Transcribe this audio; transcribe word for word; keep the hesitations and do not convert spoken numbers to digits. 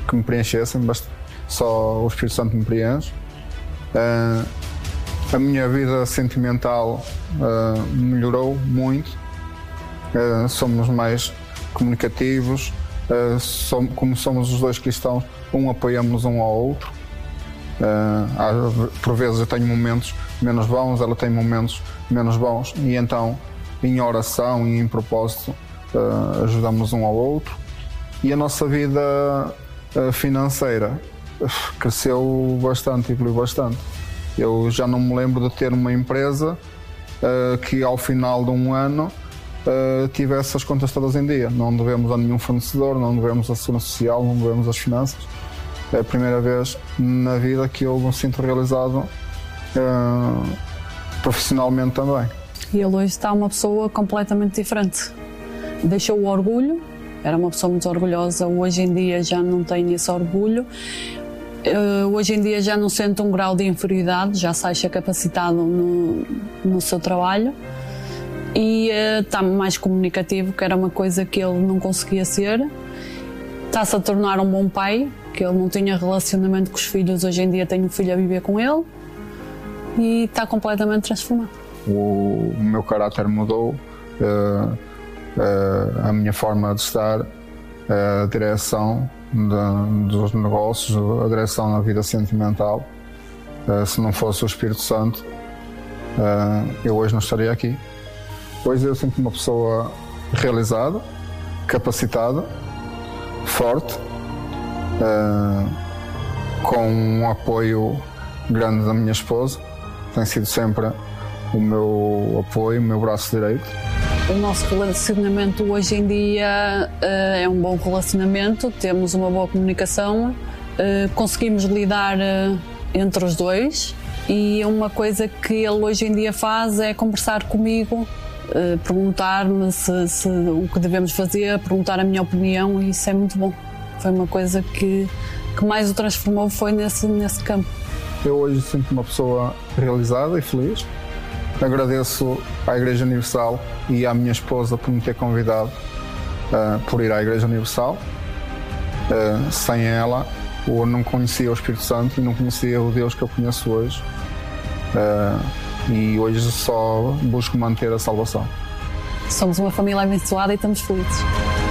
que me preenchessem, só o Espírito Santo me preenche. Uh, a minha vida sentimental uh, melhorou muito, uh, somos mais comunicativos, uh, somos, como somos os dois cristãos, um apoiamos um ao outro. Uh, por vezes eu tenho momentos menos bons, ela tem momentos menos bons, e então em oração e em propósito uh, ajudamos um ao outro. E a nossa vida uh, financeira uh, cresceu bastante, evoluiu bastante. Eu já não me lembro de ter uma empresa uh, que ao final de um ano uh, tivesse as contas todas em dia. Não devemos a nenhum fornecedor, não devemos a segurança social, não devemos às finanças. É a primeira vez na vida que eu me sinto realizado uh, profissionalmente também. E ele hoje está uma pessoa completamente diferente. Deixou o orgulho, era uma pessoa muito orgulhosa, hoje em dia já não tem esse orgulho. Uh, hoje em dia já não sente um grau de inferioridade, já se acha capacitado no, no seu trabalho. E uh, está mais comunicativo, que era uma coisa que ele não conseguia ser. Está-se a tornar um bom pai, que ele não tinha relacionamento com os filhos, hoje em dia tem um filho a viver com ele e está completamente transformado. O, o meu caráter mudou, uh, uh, a minha forma de estar, a direção de, dos negócios, a direção na vida sentimental. Uh, se não fosse o Espírito Santo, uh, eu hoje não estaria aqui. Hoje eu sinto uma pessoa realizada, capacitada, forte, uh, com um apoio grande da minha esposa. Tem sido sempre o meu apoio, o meu braço direito. O nosso relacionamento hoje em dia uh, é um bom relacionamento, temos uma boa comunicação, uh, conseguimos lidar uh, entre os dois, e uma coisa que ele hoje em dia faz é conversar comigo, uh, perguntar-me se, se, o que devemos fazer, perguntar a minha opinião, e isso é muito bom. Foi uma coisa que, que mais o transformou, foi nesse, nesse campo. Eu hoje sinto uma pessoa realizada e feliz. Agradeço à Igreja Universal e à minha esposa por me ter convidado uh, por ir à Igreja Universal. Uh, sem ela, eu não conhecia o Espírito Santo e não conhecia o Deus que eu conheço hoje. Uh, e hoje só busco manter a salvação. Somos uma família abençoada e estamos felizes.